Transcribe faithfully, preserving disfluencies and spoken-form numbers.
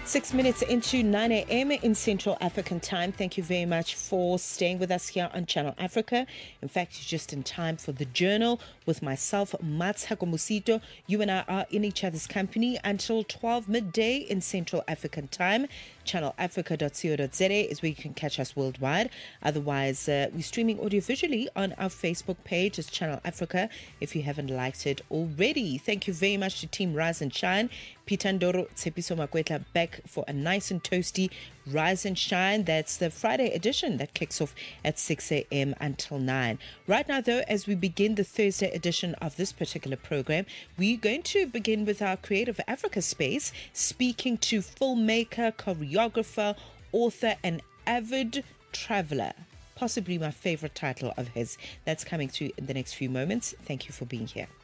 Six minutes into nine a m in Central African time. Thank you very much for staying with us here on Channel Africa. In fact, you're just in time for the journal with myself, Matshako Musito. You and I are in each other's company until twelve midday in Central African time. channel africa dot co dot za is where you can catch us worldwide. Otherwise, uh, we're streaming audio visually on our Facebook page as Channel Africa if you haven't liked it already. Thank you very much to Team Rise and Shine. Pitandoro Tsepiso Makwetla back for a nice and toasty Rise and Shine. That's the Friday edition that kicks off at six a m until nine. Right now, though, as we begin the Thursday edition of this particular program, we're going to begin with our Creative Africa space, speaking to filmmaker, choreographer, author, and avid traveler. Possibly my favorite title of his. That's coming through in the next few moments. Thank you for being here.